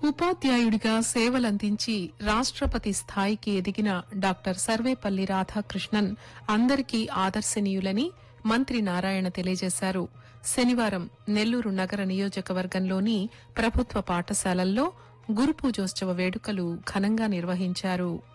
ఉపాధ్యాయుడిగా సేవలందించి రాష్ట్రపతి స్థాయికి ఎదిగిన డాక్టర్ సర్వేపల్లి రాధాకృష్ణన్ అందరికీ ఆదర్శనీయులని మంత్రి నారాయణ తెలియజేశారు. శనివారం నెల్లూరు నగర నియోజకవర్గంలోని ప్రభుత్వ పాఠశాలల్లో గురుపూజోత్సవ వేడుకలు ఘనంగా నిర్వహించారు.